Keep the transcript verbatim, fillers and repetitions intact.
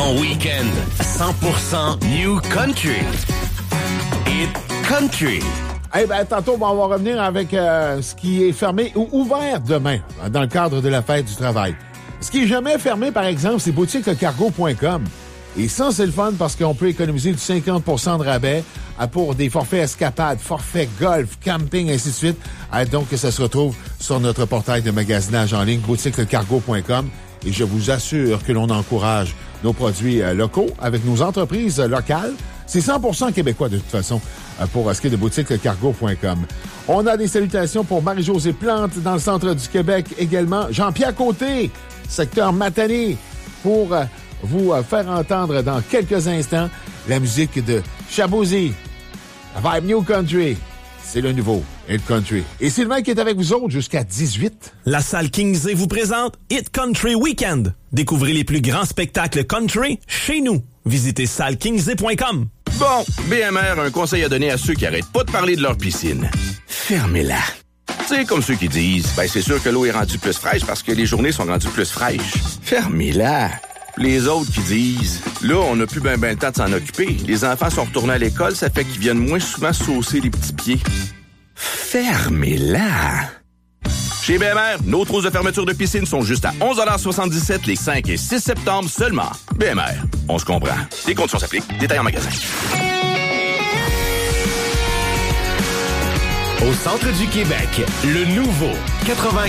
Ton week-end, cent pour cent New Country. Hit Country. Eh hey ben, tantôt, on va revenir avec euh, ce qui est fermé ou ouvert demain, dans le cadre de la fête du travail. Ce qui est jamais fermé, par exemple, c'est boutique le cargo point com. Et ça, c'est le fun parce qu'on peut économiser du cinquante pour cent de rabais pour des forfaits escapades, forfaits golf, camping, ainsi de suite. Donc, ça se retrouve sur notre portail de magasinage en ligne, boutique le cargo point com. Et je vous assure que l'on encourage nos produits euh, locaux avec nos entreprises euh, locales. C'est cent pour cent québécois, de toute façon, euh, pour ce qui est de boutique le cargo point com. On a des salutations pour Marie-Josée Plante dans le centre du Québec également. Jean-Pierre Côté, secteur Matane, pour euh, vous euh, faire entendre dans quelques instants la musique de Shabozy. La vibe New Country. C'est le nouveau Hit Country. Et Sylvain qui est avec vous autres jusqu'à dix-huit. La salle Kingsley vous présente Hit Country Weekend. Découvrez les plus grands spectacles country chez nous. Visitez salle kingsley point com. Bon, B M R a un conseil à donner à ceux qui arrêtent pas de parler de leur piscine. Fermez-la. C'est comme ceux qui disent, ben c'est sûr que l'eau est rendue plus fraîche parce que les journées sont rendues plus fraîches. Fermez-la. Les autres qui disent, là, on n'a plus ben ben le temps de s'en occuper. Les enfants sont retournés à l'école, ça fait qu'ils viennent moins souvent saucer les petits pieds. Fermez-la! Chez B M R, nos trousses de fermeture de piscine sont juste à onze soixante-dix-sept les cinq et six septembre seulement. B M R, on se comprend. Les conditions s'appliquent. Détails en magasin. Au centre du Québec, le nouveau quatre-vingt-quinze